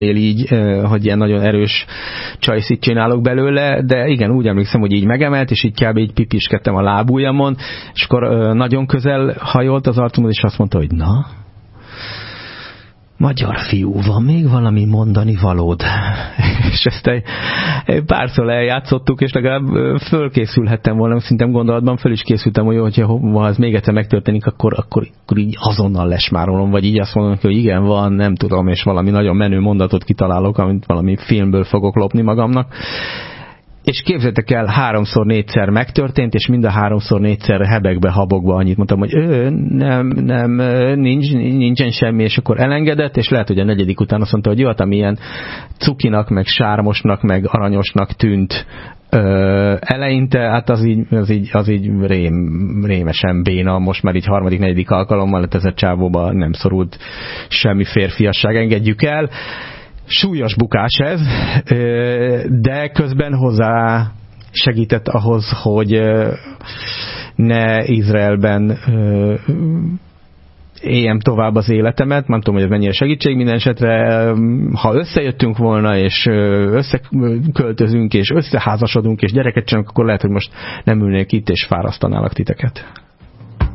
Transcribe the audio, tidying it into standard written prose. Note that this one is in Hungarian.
így, hogy ilyen nagyon erős csajszit csinálok belőle, de igen, úgy emlékszem, hogy így megemelt, és így kb. Így pipiskedtem a lábujjamon, és akkor nagyon közel hajolt az arcomhoz, és azt mondta, hogy na, magyar fiú, van még valami mondani valód? És ezt egy párszor eljátszottuk, és legalább fölkészülhettem volna, szerintem gondolatban föl is készültem, hogy ha ez még egyszer megtörténik, akkor így azonnal lesmárolom, vagy így azt mondom, hogy igen, van, nem tudom, és valami nagyon menő mondatot kitalálok, amit valami filmből fogok lopni magamnak. És képzeljétek el, 3-4-szer megtörtént, és mind a 3-4-szer hebegbe-habogba annyit mondtam, hogy nincsen semmi, és akkor elengedett, és lehet, hogy a 4. után azt mondta, hogy jó, hát ami ilyen cukinak, meg sármosnak, meg aranyosnak tűnt eleinte, hát az így rémesen béna, most már így 3.-4. alkalommal, hát ez a csávóba nem szorult semmi férfiasság, engedjük el. Súlyos bukás ez, de közben hozzá segített ahhoz, hogy ne Izraelben éljem tovább az életemet. Nem tudom, hogy ez mennyire segítség, minden esetre, ha összejöttünk volna, és összeköltözünk, és összeházasodunk, és gyereket csinálunk, akkor lehet, hogy most nem ülnék itt, és fárasztanálak titeket.